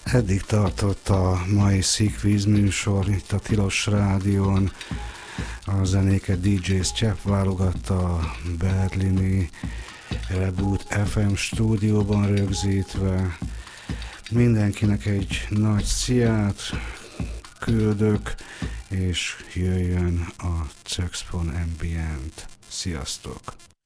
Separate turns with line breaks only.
Eddig tartott a mai Szikvíz műsor itt a Tilos Rádión. A zenéket DJ Csepp válogatta a berlini Reboot FM stúdióban rögzítve. Mindenkinek egy nagy sziát küldök, és jöjjön a Czöxpon Ambient. Sziasztok!